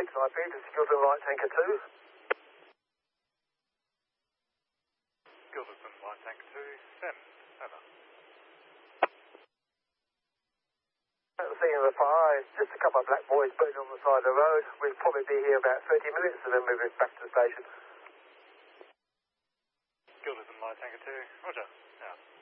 IP, this is Gilderton Light Tanker 2. Gilderton Light Tanker 2, send, over. At the scene of the fire, just a couple of black boys burning on the side of the road. We'll probably be here about 30 minutes and then move it back to the station. Gilderton Light Tanker 2, roger, out.